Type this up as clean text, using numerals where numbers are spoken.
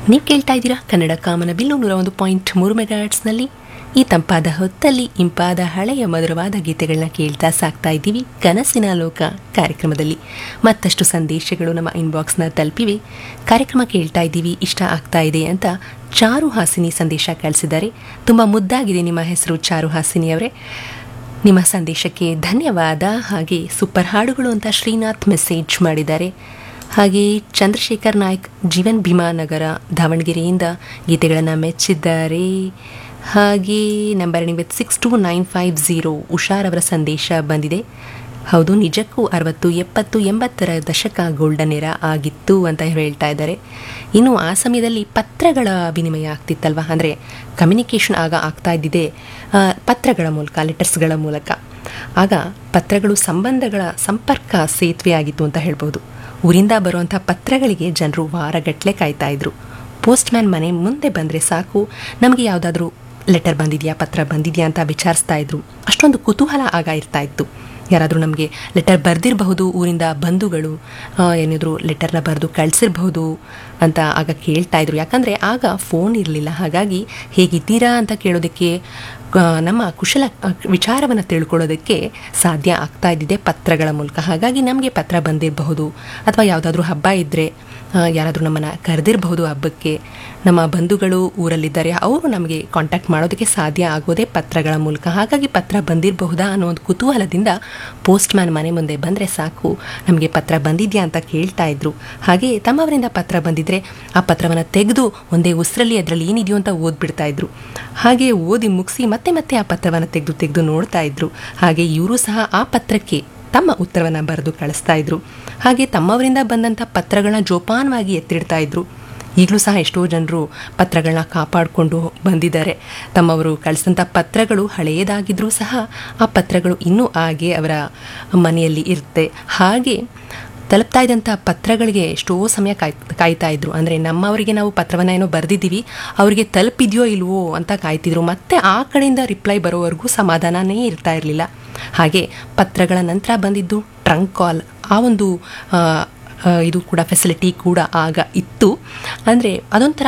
ನೀವು ಕೇಳ್ತಾ ಇದ್ದೀರಾ ಕನ್ನಡ ಕಾಮನಬಿಲ್ಲು 101.3 ಮೆಗಾಹರ್ಟ್ಸ್ನಲ್ಲಿ. ಈ ತಂಪಾದ ಹೊತ್ತಲ್ಲಿ ಇಂಪಾದ ಹಳೆಯ ಮಧುರವಾದ ಗೀತೆಗಳನ್ನ ಕೇಳ್ತಾ ಸಾಕ್ತಾ ಇದ್ದೀವಿ ಕನಸಿನ ಲೋಕ ಕಾರ್ಯಕ್ರಮದಲ್ಲಿ. ಮತ್ತಷ್ಟು ಸಂದೇಶಗಳು ನಮ್ಮ ಇನ್ಬಾಕ್ಸ್ನ ತಲುಪಿವೆ. ಕಾರ್ಯಕ್ರಮ ಕೇಳ್ತಾ ಇದ್ದೀವಿ, ಇಷ್ಟ ಆಗ್ತಾ ಇದೆ ಅಂತ ಚಾರು ಹಾಸಿನಿ ಸಂದೇಶ ಕಳಿಸಿದ್ದಾರೆ. ತುಂಬ ಮುದ್ದಾಗಿದೆ ನಿಮ್ಮ ಹೆಸರು ಚಾರು ಹಾಸಿನಿ ಅವರೇ. ನಿಮ್ಮ ಸಂದೇಶಕ್ಕೆ ಧನ್ಯವಾದ. ಹಾಗೆ ಸೂಪರ್ ಹಾಡುಗಳು ಅಂತ ಶ್ರೀನಾಥ್ ಮೆಸೇಜ್ ಮಾಡಿದ್ದಾರೆ. ಹಾಗೆ ಚಂದ್ರಶೇಖರ್ ನಾಯ್ಕ್ ಜೀವನ್ ಭೀಮಾನಗರ ದಾವಣಗೆರೆಯಿಂದ ಗೀತೆಗಳನ್ನು ಮೆಚ್ಚಿದ್ದಾರೆ. ಹಾಗೆ ನಂಬರ್ ನಿಮಗೆ 62950 ಉಷಾರವರ ಸಂದೇಶ ಬಂದಿದೆ. ಹೌದು, ನಿಜಕ್ಕೂ 60, 70, 80ರ ದಶಕ ಗೋಲ್ಡನ್ ಎರಾ ಆಗಿತ್ತು ಅಂತ ಹೇಳ್ತಾ ಇದ್ದಾರೆ. ಇನ್ನು ಆ ಸಮಯದಲ್ಲಿ ಪತ್ರಗಳ ವಿನಿಮಯ ಆಗ್ತಿತ್ತಲ್ವ, ಅಂದರೆ ಕಮ್ಯುನಿಕೇಷನ್ ಆಗ ಆಗ್ತಾ ಇದ್ದಿದೆ ಪತ್ರಗಳ ಮೂಲಕ, ಲೆಟರ್ಸ್ಗಳ ಮೂಲಕ. ಆಗ ಪತ್ರಗಳು ಸಂಬಂಧಗಳ ಸಂಪರ್ಕ ಸೇತುವೆ ಆಗಿತ್ತು ಅಂತ ಹೇಳ್ಬೋದು. ಊರಿಂದ ಬರುವಂಥ ಪತ್ರಗಳಿಗೆ ಜನರು ವಾರಗಟ್ಟಲೆ ಕಾಯ್ತಾ ಇದ್ರು. ಪೋಸ್ಟ್ ಮ್ಯಾನ್ ಮನೆ ಮುಂದೆ ಬಂದರೆ ಸಾಕು, ನಮಗೆ ಯಾವುದಾದ್ರೂ ಲೆಟರ್ ಬಂದಿದೆಯಾ, ಪತ್ರ ಬಂದಿದೆಯಾ ಅಂತ ವಿಚಾರಿಸ್ತಾ ಇದ್ರು. ಅಷ್ಟೊಂದು ಕುತೂಹಲ ಆಗ ಇರ್ತಾ ಇತ್ತು. ಯಾರಾದರೂ ನಮಗೆ ಲೆಟರ್ ಬರೆದಿರಬಹುದು, ಊರಿಂದ ಬಂಧುಗಳು ಏನಾದರೂ ಲೆಟರ್ನ ಬರೆದು ಕಳಿಸಿರ್ಬಹುದು ಅಂತ ಆಗ ಕೇಳ್ತಾ ಇದ್ರು. ಯಾಕಂದರೆ ಆಗ ಫೋನ್ ಇರಲಿಲ್ಲ. ಹಾಗಾಗಿ ಹೇಗಿದ್ದೀರಾ ಅಂತ ಕೇಳೋದಕ್ಕೆ, ನಮ್ಮ ಕುಶಲ ವಿಚಾರವನ್ನು ತಿಳ್ಕೊಳ್ಳೋದಕ್ಕೆ ಸಾಧ್ಯ ಆಗ್ತಾ ಇದ್ದಿದೆ ಪತ್ರಗಳ ಮೂಲಕ. ಹಾಗಾಗಿ ನಮಗೆ ಪತ್ರ ಬಂದಿರಬಹುದು, ಅಥವಾ ಯಾವುದಾದ್ರೂ ಹಬ್ಬ ಇದ್ದರೆ ಯಾರಾದರೂ ನಮ್ಮನ್ನು ಕರೆದಿರಬಹುದು ಹಬ್ಬಕ್ಕೆ. ನಮ್ಮ ಬಂಧುಗಳು ಊರಲ್ಲಿದ್ದಾರೆ, ಅವರು ನಮಗೆ ಕಾಂಟ್ಯಾಕ್ಟ್ ಮಾಡೋದಕ್ಕೆ ಸಾಧ್ಯ ಆಗೋದೇ ಪತ್ರಗಳ ಮೂಲಕ. ಹಾಗಾಗಿ ಪತ್ರ ಬಂದಿರಬಹುದಾ ಅನ್ನೋ ಒಂದು ಕುತೂಹಲದಿಂದ ಪೋಸ್ಟ್ ಮ್ಯಾನ್ ಮನೆ ಮುಂದೆ ಬಂದರೆ ಸಾಕು, ನಮಗೆ ಪತ್ರ ಬಂದಿದೆಯಾ ಅಂತ ಕೇಳ್ತಾ ಇದ್ರು. ಹಾಗೆ ತಮ್ಮವರಿಂದ ಪತ್ರ ಬಂದಿದ್ದರೆ ಆ ಪತ್ರವನ್ನು ತೆಗೆದು ಒಂದೇ ಉಸಿರಲ್ಲಿ ಅದರಲ್ಲಿ ಏನಿದೆಯೋ ಅಂತ ಓದ್ಬಿಡ್ತಾ ಇದ್ರು. ಹಾಗೆ ಓದಿ ಮುಗಿಸಿ ಮತ್ತೆ ಆ ಪತ್ರವನ್ನು ತೆಗೆದು ನೋಡ್ತಾ ಇದ್ರು. ಹಾಗೆ ಇವರು ಸಹ ಆ ಪತ್ರಕ್ಕೆ ತಮ್ಮ ಉತ್ತರವನ್ನು ಬರೆದು ಕಳಿಸ್ತಾ ಇದ್ರು. ಹಾಗೆ ತಮ್ಮವರಿಂದ ಬಂದಂಥ ಪತ್ರಗಳನ್ನ ಜೋಪಾನವಾಗಿ ಎತ್ತಿಡ್ತಾ ಇದ್ರು. ಈಗಲೂ ಸಹ ಎಷ್ಟೋ ಜನರು ಪತ್ರಗಳನ್ನ ಕಾಪಾಡಿಕೊಂಡು ಬಂದಿದ್ದಾರೆ. ತಮ್ಮವರು ಕಳಿಸಿದಂಥ ಪತ್ರಗಳು ಹಳೆಯದಾಗಿದ್ರೂ ಸಹ ಆ ಪತ್ರಗಳು ಇನ್ನೂ ಹಾಗೆ ಅವರ ಮನೆಯಲ್ಲಿ ಇರುತ್ತೆ. ಹಾಗೆ ತಲುಪ್ತಾ ಇದ್ದಂಥ ಪತ್ರಗಳಿಗೆ ಎಷ್ಟೋ ಸಮಯ ಕಾಯ್ತಾ ಇದ್ರು. ಅಂದರೆ ನಮ್ಮವರಿಗೆ ನಾವು ಪತ್ರವನ್ನು ಏನೋ ಬರೆದಿದ್ದೀವಿ, ಅವರಿಗೆ ತಲುಪಿದೆಯೋ ಇಲ್ವೋ ಅಂತ ಕಾಯ್ತಿದ್ರು. ಮತ್ತೆ ಆ ಕಡೆಯಿಂದ ರಿಪ್ಲೈ ಬರೋವರೆಗೂ ಸಮಾಧಾನನೇ ಇರ್ತಾ ಇರಲಿಲ್ಲ. ಹಾಗೆ ಪತ್ರಗಳ ನಂತರ ಬಂದಿದ್ದು ಟ್ರಂಕ್ ಕಾಲ್. ಆ ಒಂದು ಇದು ಕೂಡ ಫೆಸಿಲಿಟಿ ಕೂಡ ಆಗ ಇತ್ತು. ಅಂದರೆ ಅದೊಂಥರ